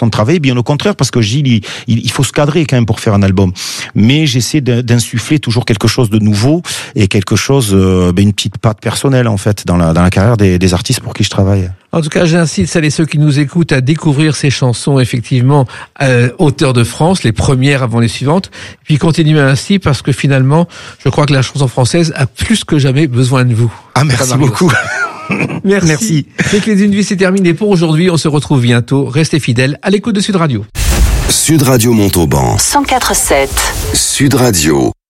façon de travailler, bien au contraire, parce que Gilles, il faut se cadrer quand même pour faire un album. Mais j'essaie d'insuffler toujours quelque chose de nouveau et quelque chose, une petite patte personnelle en fait dans la carrière des artistes pour qui je travaille. En tout cas, j'incite celles et ceux qui nous écoutent à découvrir ces chansons, effectivement, Auteurs de France, les premières avant les suivantes, puis continuez ainsi parce que finalement, je crois que la chanson française a plus que jamais besoin de vous. Ah, merci beaucoup. Merci. Les clés d'une vie, c'est terminé pour aujourd'hui. On se retrouve bientôt. Restez fidèles à l'écoute de Sud Radio. Sud Radio Montauban. 104.7. Sud Radio.